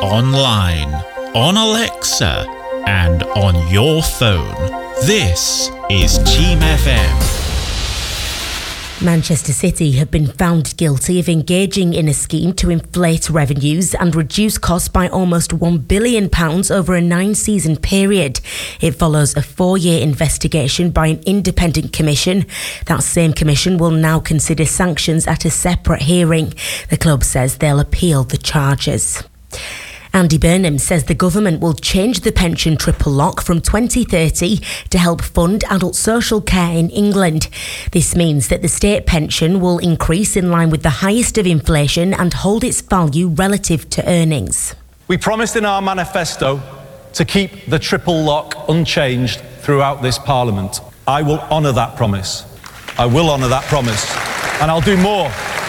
online, on Alexa, and on your phone. This is Team FM. Manchester City have been found guilty of engaging in a scheme to inflate revenues and reduce costs by almost £1 billion over a 9-season period. It follows a 4-year investigation by an independent commission. That same commission will now consider sanctions at a separate hearing. The club says they'll appeal the charges. Andy Burnham says the government will change the pension triple lock from 2030 to help fund adult social care in England. This means that the state pension will increase in line with the highest of inflation and hold its value relative to earnings. We promised in our manifesto to keep the triple lock unchanged throughout this Parliament. I will honour that promise. I will honour that promise. And I'll do more.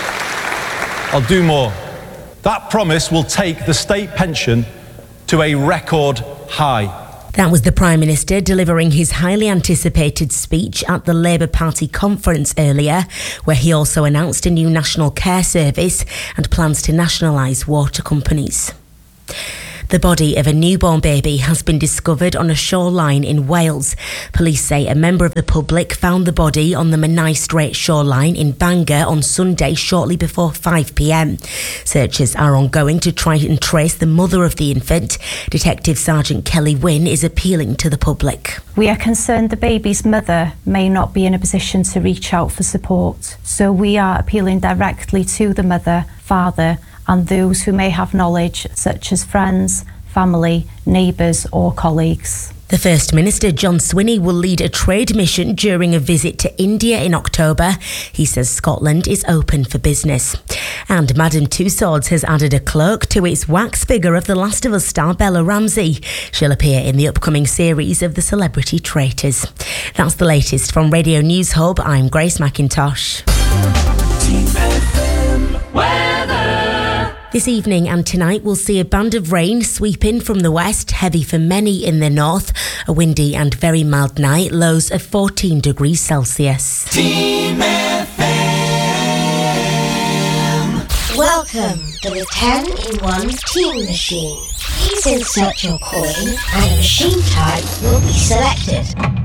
I'll do more. That promise will take the state pension to a record high. That was the Prime Minister delivering his highly anticipated speech at the Labour Party conference earlier, where he also announced a new national care service and plans to nationalise water companies. The body of a newborn baby has been discovered on a shoreline in Wales. Police say a member of the public found the body on the Menai Strait shoreline in Bangor on Sunday shortly before 5 p.m. Searches are ongoing to try and trace the mother of the infant. Detective Sergeant Kelly Wynne is appealing to the public. We are concerned the baby's mother may not be in a position to reach out for support. So we are appealing directly to the mother, father, and those who may have knowledge, such as friends, family, neighbours or colleagues. The First Minister, John Swinney, will lead a trade mission during a visit to India in October. He says Scotland is open for business. And Madame Tussauds has added a cloak to its wax figure of The Last of Us star Bella Ramsey. She'll appear in the upcoming series of The Celebrity Traitors. That's the latest from Radio News Hub. I'm Grace McIntosh. Team FM weather. This evening and tonight we'll see a band of rain sweep in from the west, heavy for many in the north. A windy and very mild night, lows of 14 degrees Celsius. Team FM. Welcome to the 10-in-1 Team Machine. Please insert your coin and a machine type will be selected.